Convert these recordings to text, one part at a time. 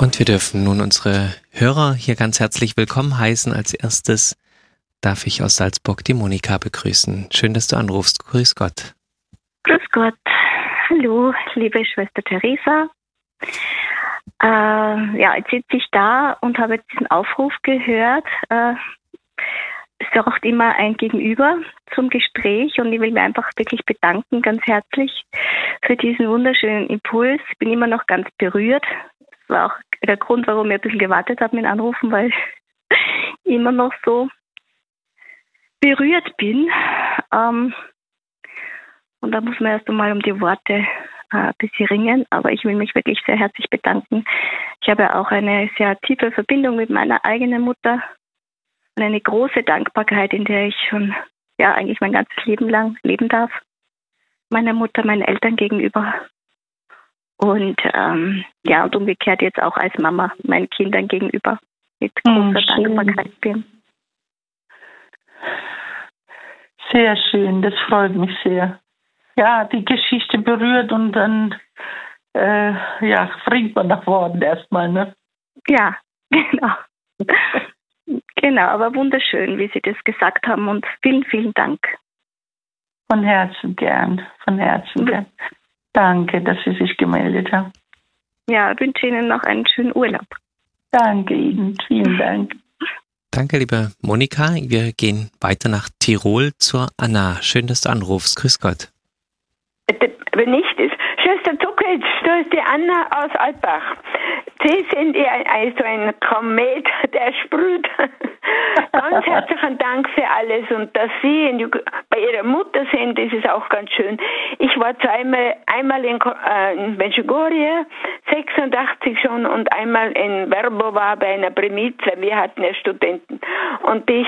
Und wir dürfen nun unsere Hörer hier ganz herzlich willkommen heißen. Als erstes darf ich aus Salzburg die Monika begrüßen. Schön, dass du anrufst. Grüß Gott. Grüß Gott. Hallo, liebe Schwester Theresa. Jetzt sitze ich da und habe jetzt diesen Aufruf gehört. Es braucht immer ein Gegenüber zum Gespräch und ich will mir einfach wirklich bedanken, ganz herzlich, für diesen wunderschönen Impuls. Ich bin immer noch ganz berührt. Das war auch der Grund, warum ich ein bisschen gewartet habe mit dem Anrufen, weil ich immer noch so berührt bin. Und da muss man erst einmal um die Worte ein bisschen ringen, aber ich will mich wirklich sehr herzlich bedanken. Ich habe auch eine sehr tiefe Verbindung mit meiner eigenen Mutter und eine große Dankbarkeit, in der ich schon eigentlich mein ganzes Leben lang leben darf. Meiner Mutter, meinen Eltern gegenüber und und umgekehrt jetzt auch als Mama meinen Kindern gegenüber mit großer Dankbarkeit bin. Sehr schön, das freut mich sehr. Ja, die Geschichte berührt und dann springt man nach vorne erstmal, ne? Ja, genau. Genau, aber wunderschön, wie Sie das gesagt haben und vielen, vielen Dank. Von Herzen gern. Danke, dass Sie sich gemeldet haben. Ja, ich wünsche Ihnen noch einen schönen Urlaub. Danke Ihnen, vielen Dank. Danke, liebe Monika. Wir gehen weiter nach Tirol zur Anna. Schön, dass du anrufst. Grüß Gott. Wenn nicht ist. Schwester Zuckitsch, da ist die Anna aus Altbach. Sie sind also ein Komet, der sprüht. Ganz herzlichen Dank für alles und dass Sie bei Ihrer Mutter sind, das ist auch ganz schön. Ich war einmal in Medjugorje, 86 schon, und einmal in Verbova bei einer Primiza. Wir hatten ja Studenten. Und ich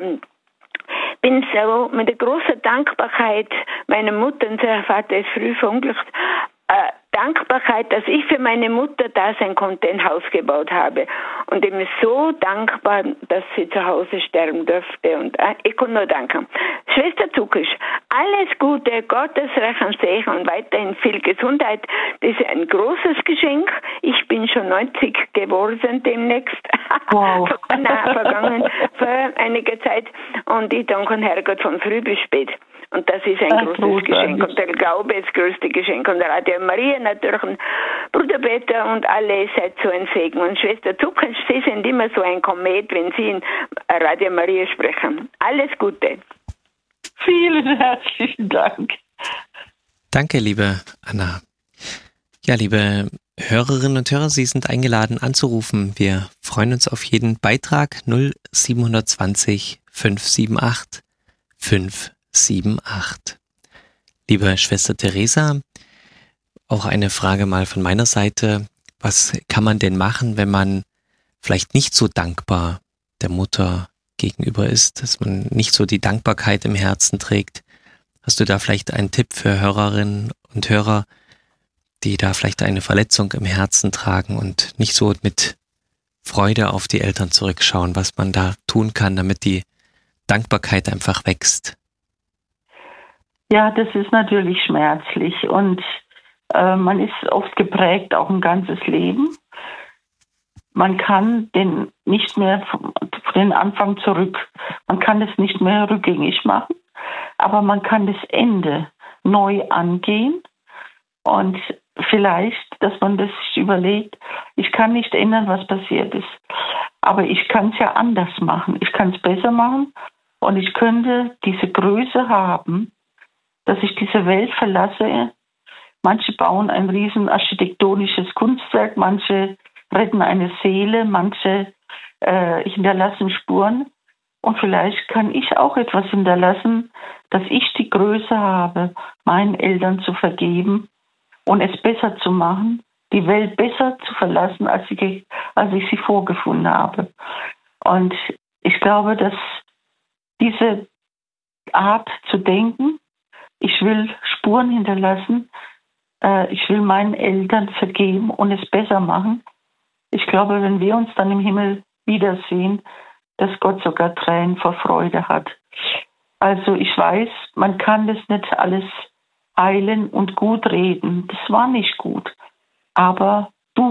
bin so mit der großen Dankbarkeit meiner Mutter, und ihr Vater ist früh verunglückt, Dankbarkeit, dass ich für meine Mutter da sein konnte, ein Haus gebaut habe. Und ich bin so dankbar, dass sie zu Hause sterben durfte. Und ich kann nur danken. Schwester Zukisch, alles Gute, Gottes reichen Segen und weiterhin viel Gesundheit. Das ist ein großes Geschenk. Ich bin schon 90 geworden demnächst. Wow. Vergangen für einige Zeit. Und ich danke Herrgott von früh bis spät. Und das ist ein großes Geschenk. Und der Glaube ist das größte Geschenk. Und Radio Maria natürlich, und Bruder Peter und alle, seid so ein Segen. Und Schwester Zukunft, Sie sind immer so ein Komet, wenn Sie in Radio Maria sprechen. Alles Gute. Vielen herzlichen Dank. Danke, liebe Anna. Ja, liebe Hörerinnen und Hörer, Sie sind eingeladen anzurufen. Wir freuen uns auf jeden Beitrag 0720 578 578. Liebe Schwester Theresa, auch eine Frage mal von meiner Seite. Was kann man denn machen, wenn man vielleicht nicht so dankbar der Mutter gegenüber ist, dass man nicht so die Dankbarkeit im Herzen trägt? Hast du da vielleicht einen Tipp für Hörerinnen und Hörer, die da vielleicht eine Verletzung im Herzen tragen und nicht so mit Freude auf die Eltern zurückschauen, was man da tun kann, damit die Dankbarkeit einfach wächst? Ja, das ist natürlich schmerzlich und man ist oft geprägt, auch ein ganzes Leben. Man kann nicht mehr den Anfang zurück, man kann es nicht mehr rückgängig machen, aber man kann das Ende neu angehen und vielleicht, dass man das sich überlegt, ich kann nicht ändern, was passiert ist, aber ich kann es ja anders machen, ich kann es besser machen und ich könnte diese Größe haben, dass ich diese Welt verlasse. Manche bauen ein riesen architektonisches Kunstwerk, manche retten eine Seele, manche hinterlassen Spuren. Und vielleicht kann ich auch etwas hinterlassen, dass ich die Größe habe, meinen Eltern zu vergeben und es besser zu machen, die Welt besser zu verlassen, als ich sie vorgefunden habe. Und ich glaube, dass diese Art zu denken, ich will Spuren hinterlassen, ich will meinen Eltern vergeben und es besser machen. Ich glaube, wenn wir uns dann im Himmel wiedersehen, dass Gott sogar Tränen vor Freude hat. Also ich weiß, man kann das nicht alles heilen und gut reden. Das war nicht gut. Aber du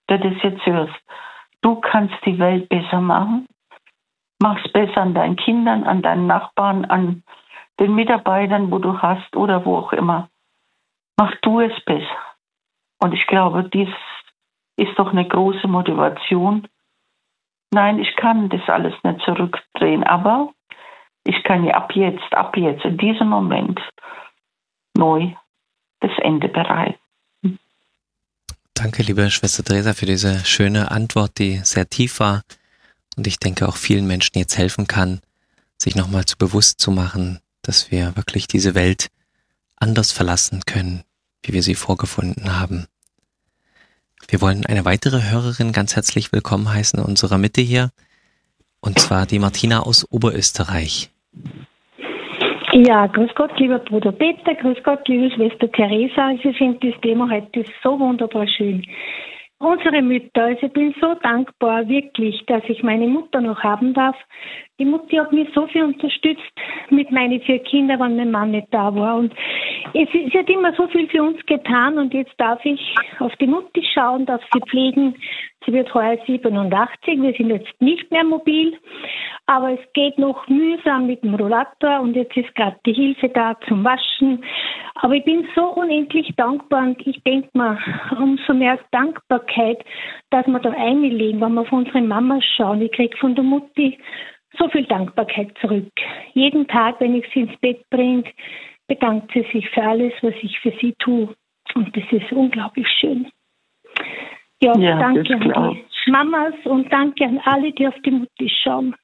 der das jetzt hörst, du kannst die Welt besser machen. Mach's besser an deinen Kindern, an deinen Nachbarn, an den Mitarbeitern, wo du hast oder wo auch immer. Mach du es besser. Und ich glaube, dies ist doch eine große Motivation. Nein, ich kann das alles nicht zurückdrehen, aber ich kann ja ab jetzt, in diesem Moment neu das Ende bereiten. Danke, liebe Schwester Theresa, für diese schöne Antwort, die sehr tief war und ich denke auch vielen Menschen jetzt helfen kann, sich nochmal zu bewusst zu machen, dass wir wirklich diese Welt anders verlassen können, wie wir sie vorgefunden haben. Wir wollen eine weitere Hörerin ganz herzlich willkommen heißen in unserer Mitte hier, und zwar die Martina aus Oberösterreich. Ja, grüß Gott, lieber Bruder Peter, grüß Gott, liebe Schwester Theresa. Ich finde das Thema heute so wunderbar schön. Unsere Mütter, also ich bin so dankbar, wirklich, dass ich meine Mutter noch haben darf. Die Mutter hat mich so viel unterstützt mit meinen 4 Kindern, wenn mein Mann nicht da war. Und sie hat immer so viel für uns getan und jetzt darf ich auf die Mutti schauen, darf sie pflegen. Sie wird heuer 87, wir sind jetzt nicht mehr mobil, aber es geht noch mühsam mit dem Rollator und jetzt ist gerade die Hilfe da zum Waschen. Aber ich bin so unendlich dankbar und ich denke mir, umso mehr Dankbarkeit, dass wir da einlegen, wenn wir auf unsere Mama schauen. Ich kriege von der Mutti so viel Dankbarkeit zurück. Jeden Tag, wenn ich sie ins Bett bringe, bedankt sie sich für alles, was ich für sie tue. Und das ist unglaublich schön. Ja, danke an die Mamas und danke an alle, die auf die Mutti schauen.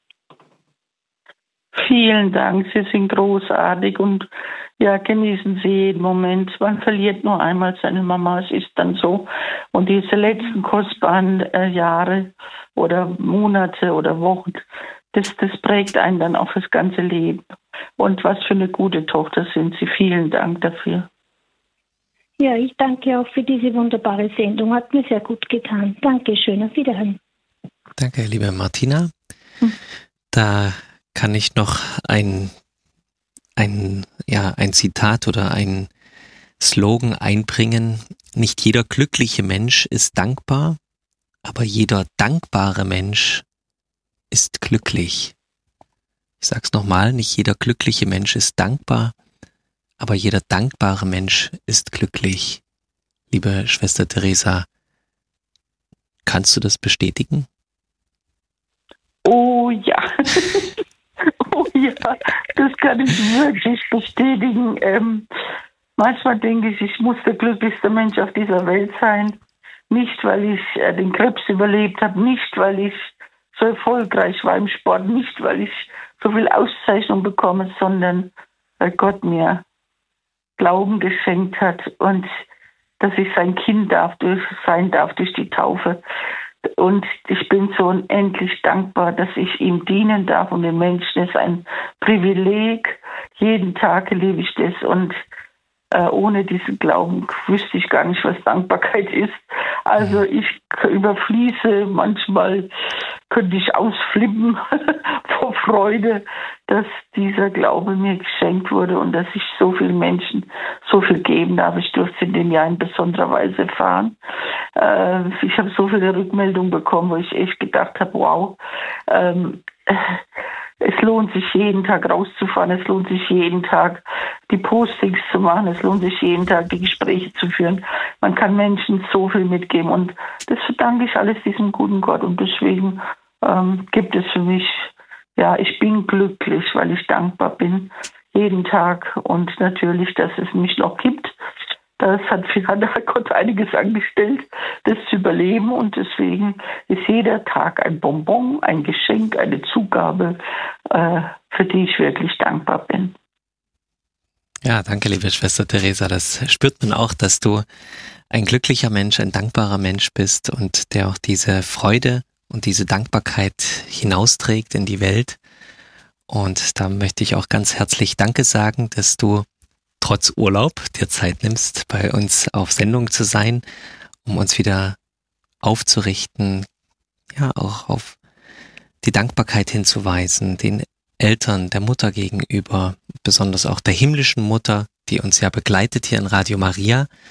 Vielen Dank, Sie sind großartig und ja, genießen Sie jeden Moment. Man verliert nur einmal seine Mama, es ist dann so. Und diese letzten kostbaren Jahre oder Monate oder Wochen, das prägt einen dann auch das ganze Leben. Und was für eine gute Tochter sind Sie. Vielen Dank dafür. Ja, ich danke auch für diese wunderbare Sendung. Hat mir sehr gut getan. Dankeschön. Auf Wiederhören. Danke, liebe Martina. Da kann ich noch ein Zitat oder ein Slogan einbringen. Nicht jeder glückliche Mensch ist dankbar, aber jeder dankbare Mensch ist glücklich. Ich sag's nochmal, nicht jeder glückliche Mensch ist dankbar, aber jeder dankbare Mensch ist glücklich. Liebe Schwester Theresa, kannst du das bestätigen? Oh ja. Oh ja, das kann ich wirklich bestätigen. Manchmal denke ich muss der glücklichste Mensch auf dieser Welt sein. Nicht, weil ich den Krebs überlebt habe, nicht, weil ich so erfolgreich war im Sport, nicht, weil ich so viel Auszeichnung bekomme, sondern weil Gott mir Glauben geschenkt hat und dass ich sein Kind sein darf durch die Taufe. Und ich bin so unendlich dankbar, dass ich ihm dienen darf und den Menschen. Es ist ein Privileg. Jeden Tag erlebe ich das und ohne diesen Glauben wüsste ich gar nicht, was Dankbarkeit ist. Also ich überfließe, manchmal könnte ich ausflippen vor Freude, dass dieser Glaube mir geschenkt wurde und dass ich so vielen Menschen so viel geben darf. Ich durfte es in dem Jahr in besonderer Weise erfahren. Ich habe so viele Rückmeldungen bekommen, wo ich echt gedacht habe, wow, es lohnt sich jeden Tag rauszufahren, es lohnt sich jeden Tag die Postings zu machen, es lohnt sich jeden Tag die Gespräche zu führen. Man kann Menschen so viel mitgeben und das verdanke ich alles diesem guten Gott und deswegen gibt es für mich, ja, ich bin glücklich, weil ich dankbar bin jeden Tag und natürlich, dass es mich noch gibt. Das hat Gott einiges angestellt, das zu überleben und deswegen ist jeder Tag ein Bonbon, ein Geschenk, eine Zugabe, für die ich wirklich dankbar bin. Ja, danke, liebe Schwester Theresa. Das spürt man auch, dass du ein glücklicher Mensch, ein dankbarer Mensch bist und der auch diese Freude und diese Dankbarkeit hinausträgt in die Welt. Und da möchte ich auch ganz herzlich Danke sagen, dass du trotz Urlaub dir Zeit nimmst, bei uns auf Sendung zu sein, um uns wieder aufzurichten, ja, auch auf die Dankbarkeit hinzuweisen, den Eltern, der Mutter gegenüber, besonders auch der himmlischen Mutter, die uns ja begleitet hier in Radio Maria,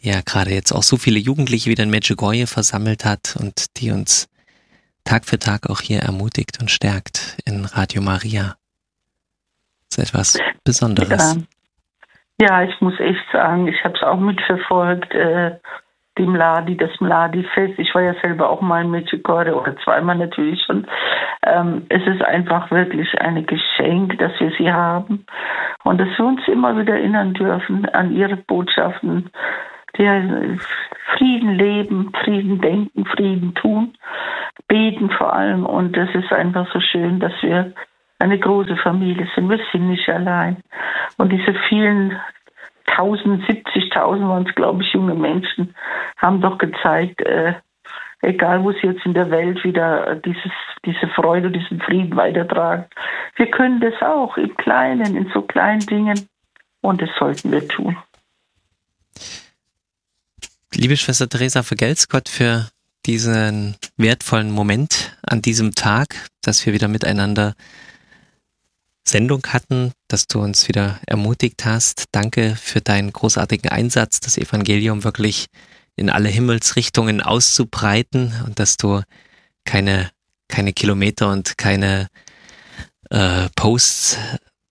ja gerade jetzt auch so viele Jugendliche wieder in Medjugorje versammelt hat und die uns Tag für Tag auch hier ermutigt und stärkt in Radio Maria. Das ist etwas Besonderes. Ja, ich muss echt sagen, ich habe es auch mitverfolgt, das Mladi-Fest. Ich war ja selber auch mal in Medjugorje oder zweimal natürlich schon. Es ist einfach wirklich ein Geschenk, dass wir sie haben und dass wir uns immer wieder erinnern dürfen an ihre Botschaften, die Frieden leben, Frieden denken, Frieden tun, beten vor allem. Und es ist einfach so schön, dass wir eine große Familie sind. Wir sind nicht allein. Und diese vielen 70.000 waren es, glaube ich, junge Menschen, haben doch gezeigt, egal wo sie jetzt in der Welt wieder diese Freude, diesen Frieden weitertragen. Wir können das auch im Kleinen, in so kleinen Dingen. Und das sollten wir tun. Liebe Schwester Teresa, vergelt's Gott für diesen wertvollen Moment an diesem Tag, dass wir wieder miteinander Sendung hatten, dass du uns wieder ermutigt hast. Danke für deinen großartigen Einsatz, das Evangelium wirklich in alle Himmelsrichtungen auszubreiten und dass du keine Kilometer und keine Posts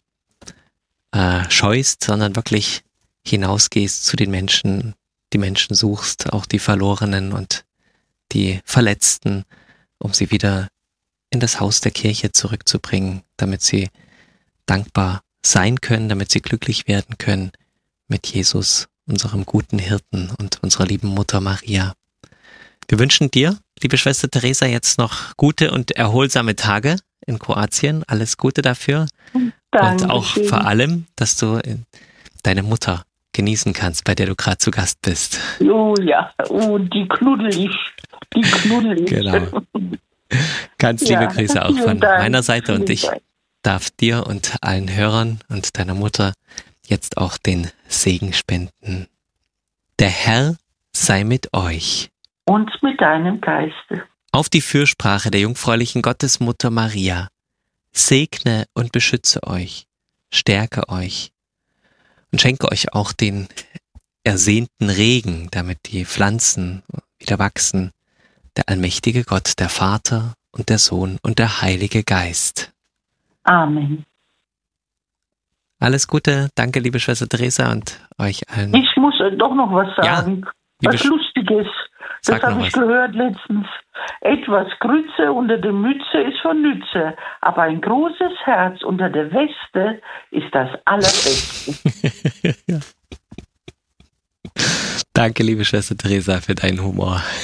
scheust, sondern wirklich hinausgehst zu den Menschen, die Menschen suchst, auch die Verlorenen und die Verletzten, um sie wieder in das Haus der Kirche zurückzubringen, damit sie dankbar sein können, damit sie glücklich werden können mit Jesus, unserem guten Hirten und unserer lieben Mutter Maria. Wir wünschen dir, liebe Schwester Teresa, jetzt noch gute und erholsame Tage in Kroatien. Alles Gute dafür. Dankeschön. Und auch vor allem, dass du deine Mutter genießen kannst, bei der du gerade zu Gast bist. Oh ja, die knuddelig. Genau. Ganz liebe Grüße auch von meiner Seite und ich darf dir und allen Hörern und deiner Mutter jetzt auch den Segen spenden. Der Herr sei mit euch. Und mit deinem Geiste. Auf die Fürsprache der jungfräulichen Gottesmutter Maria segne und beschütze euch, stärke euch und schenke euch auch den ersehnten Regen, damit die Pflanzen wieder wachsen. Der allmächtige Gott, der Vater und der Sohn und der Heilige Geist. Amen. Alles Gute, danke liebe Schwester Teresa und euch allen. Ich muss doch noch was sagen. Ja, was Lustiges. Das habe ich gehört letztens. Etwas Grütze unter der Mütze ist von Nütze, aber ein großes Herz unter der Weste ist das Allerbeste. Danke liebe Schwester Teresa für deinen Humor.